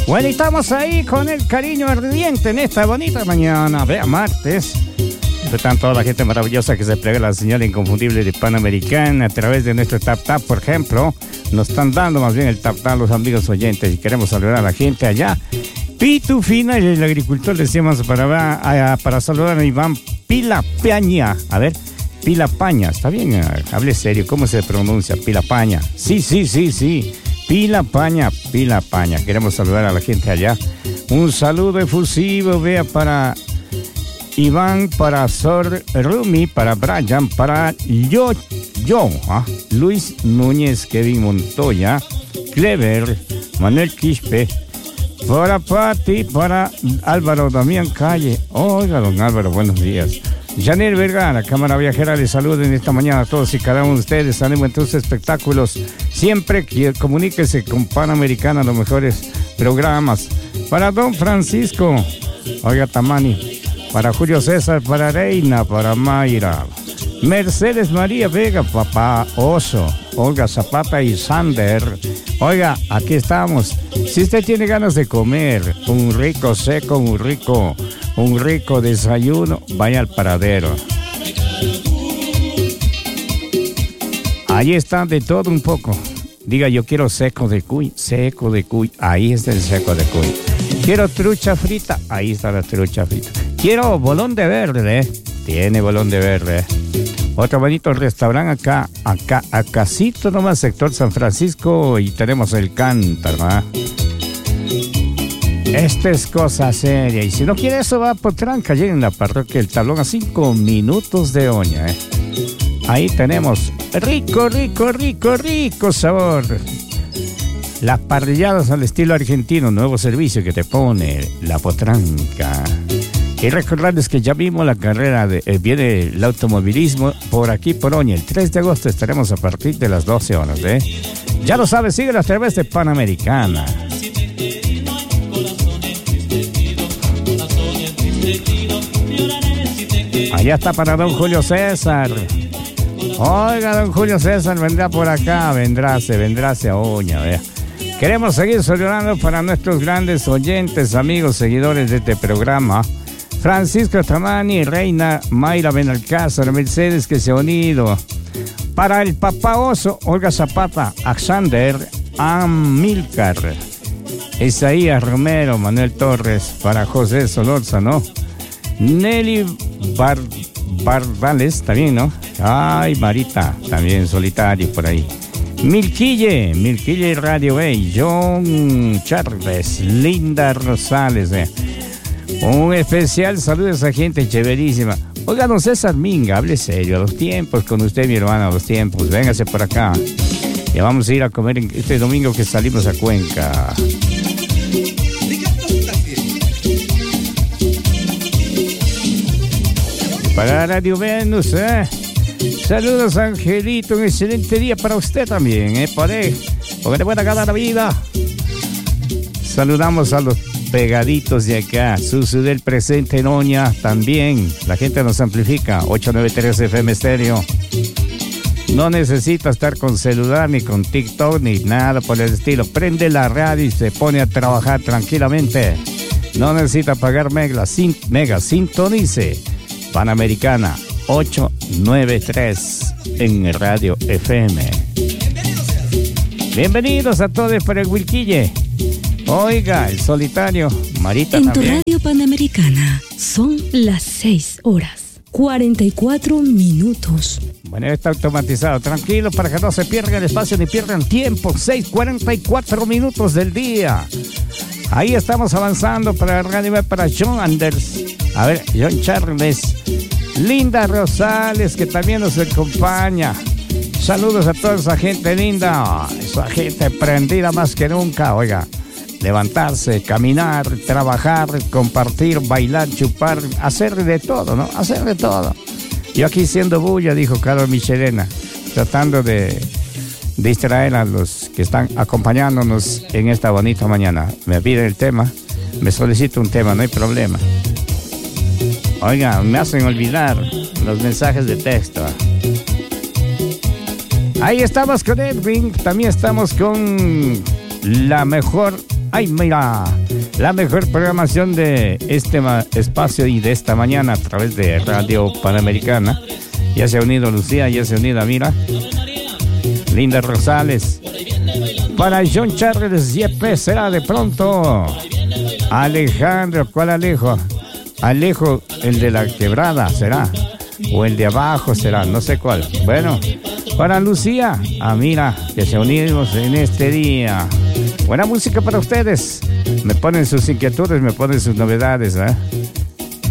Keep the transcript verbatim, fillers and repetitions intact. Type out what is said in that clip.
Bueno, y estamos ahí con el cariño ardiente en esta bonita mañana, vea, martes. Están toda la gente maravillosa que se plega la señal inconfundible de Panamericana a través de nuestro Tap Tap, por ejemplo. Nos están dando más bien el Tap Tap los amigos oyentes y queremos saludar a la gente allá. Pitufina, el agricultor, decíamos para, para saludar a Iván Pilapaña. A ver, Pilapaña, está bien, hable serio, ¿cómo se pronuncia? Pilapaña. Sí, sí, sí, sí. Pilapaña, Pilapaña. Queremos saludar a la gente allá. Un saludo efusivo, vea, para Iván, para Sor Rumi, para Brian, para yo, yo, ¿ah? Luis Núñez, Kevin Montoya, Clever, Manuel Quispe, para Pati, para Álvaro Damián Calle. Oiga, don Álvaro, buenos días. Janel Vergara, Cámara Viajera, les saludo en esta mañana a todos y cada uno de ustedes. Ánimo en tus espectáculos. Siempre que comuníquese con Panamericana, los mejores programas. Para don Francisco, oiga, Tamani. Para Julio César, para Reina, para Mayra. Mercedes María Vega, papá Oso, Olga Zapata y Sander. Oiga, aquí estamos. Si usted tiene ganas de comer un rico seco, un rico... un rico desayuno, vaya al paradero. Ahí está de todo un poco. Diga, yo quiero seco de cuy, seco de cuy, ahí está el seco de cuy. Quiero trucha frita, ahí está la trucha frita. Quiero bolón de verde, tiene bolón de verde. Otro bonito restaurante acá, acá, acasito nomás, sector San Francisco, y tenemos el Cántaro, ¿eh? Esta es cosa seria. Y si no quiere eso, va por tranca. Llega en la parroquia El Tablón a cinco minutos de Oña, ¿eh? Ahí tenemos rico, rico, rico, rico sabor. Las parrilladas al estilo argentino, nuevo servicio que te pone la potranca. Y recordarles que ya vimos la carrera, de, eh, viene el automovilismo por aquí por Oña. El tres de agosto estaremos a partir de las doce horas, ¿eh? Ya lo sabes, síguelo a través de Panamericana. Allá está para don Julio César. Oiga, don Julio César vendrá por acá, vendrá, se vendrá a Oña, vea. Queremos seguir saludando para nuestros grandes oyentes, amigos, seguidores de este programa. Francisco Tamani, Reina, Mayra Benalcázar, Mercedes que se ha unido. Para el papá Oso, Olga Zapata, Alexander, Amílcar, Isaías Romero, Manuel Torres, para José Solórzano, Nelly Bar Bardales, también, ¿no? Ay, Marita, también solitario por ahí. Milquille, Milquille Radio Bay, John Charles, Linda Rosales, eh. Un especial saludo a esa gente chéverísima. Oiga, don César Minga, hable serio, a los tiempos, con usted, mi hermano, a los tiempos, véngase por acá. Ya vamos a ir a comer este domingo que salimos a Cuenca. Para Radio Venus, ¿eh? Saludos, Angelito, un excelente día para usted también, ¿eh? Porque le pueda ganar la vida. Saludamos a los pegaditos de acá, Susu del presente en Oña, también. La gente nos amplifica, ocho noventa y tres F M Estéreo. No necesita estar con celular, ni con TikTok, ni nada por el estilo. Prende la radio y se pone a trabajar tranquilamente. No necesita pagar mega, sin, mega sintonice. Panamericana ocho noventa y tres en Radio F M. Bienvenidos a todos para el Wilquille. Oiga, el solitario, Marita en también. En tu Radio Panamericana son las seis horas, cuarenta y cuatro minutos. Bueno, está automatizado. Tranquilo para que no se pierdan el espacio ni pierdan tiempo. seis cuarenta y cuatro minutos del día. Ahí estamos avanzando para Radio, para John Anders. A ver, John Charles. Linda Rosales, que también nos acompaña. Saludos a toda esa gente linda. Esa gente prendida más que nunca. Oiga, levantarse, caminar, trabajar, compartir, bailar, chupar, hacer de todo, ¿no? Hacer de todo. Yo aquí siendo bulla, dijo Carlos Michelena, tratando de distraer a los que están acompañándonos en esta bonita mañana. Me pide el tema, me solicita un tema, no hay problema. Oiga, me hacen olvidar los mensajes de texto. Ahí estamos con Edwin, también estamos con la mejor Ay, mira, la mejor programación de este espacio y de esta mañana a través de Radio Panamericana. Ya se ha unido Lucía, ya se ha unido, mira. Linda Rosales. Para John Charles Yepes será de pronto. Alejandro, ¿cuál Alejo? Alejo, el de la quebrada será. O el de abajo será, no sé cuál. Bueno, para Lucía, ah, mira, que se unimos en este día. Buena música para ustedes. Me ponen sus inquietudes, me ponen sus novedades, ¿eh?